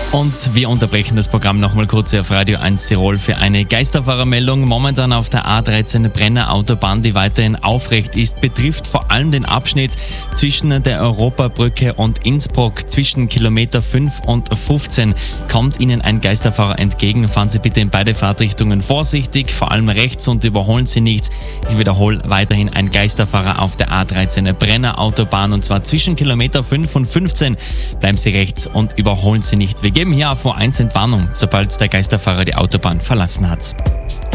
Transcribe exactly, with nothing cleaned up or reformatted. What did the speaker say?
Und wir unterbrechen das Programm nochmal kurz auf Radio eins Tirol für eine Geisterfahrermeldung. Momentan auf der A dreizehn Brenner Autobahn, die weiterhin aufrecht ist, betrifft vor allem den Abschnitt zwischen der Europabrücke und Innsbruck. Zwischen Kilometer fünf und fünfzehn kommt Ihnen ein Geisterfahrer entgegen. Fahren Sie bitte in beide Fahrtrichtungen vorsichtig, vor allem rechts, und überholen Sie nicht. Ich wiederhole, weiterhin ein Geisterfahrer auf der A dreizehn Brenner Autobahn, und zwar zwischen Kilometer fünf und fünfzehn. Bleiben Sie rechts und überholen Sie nicht. Wir geben hier auf O eins Entwarnung, sobald der Geisterfahrer die Autobahn verlassen hat.